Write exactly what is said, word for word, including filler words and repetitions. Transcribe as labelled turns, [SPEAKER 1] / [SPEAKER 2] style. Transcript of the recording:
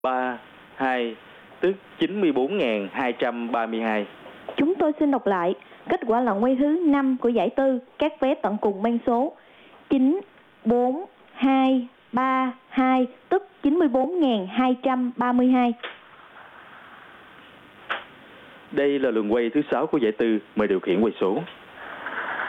[SPEAKER 1] ba hai, tức chín mươi bốn nghìn hai trăm ba mươi hai.
[SPEAKER 2] Chúng tôi xin đọc lại. Kết quả là quay thứ năm của giải tư. Các vé tận cùng mang số chín bốn hai ba hai, tức chín mươi bốn nghìn hai trăm ba mươi hai.
[SPEAKER 1] Đây là lần quay thứ sáu của giải tư. Mời điều khiển quay số.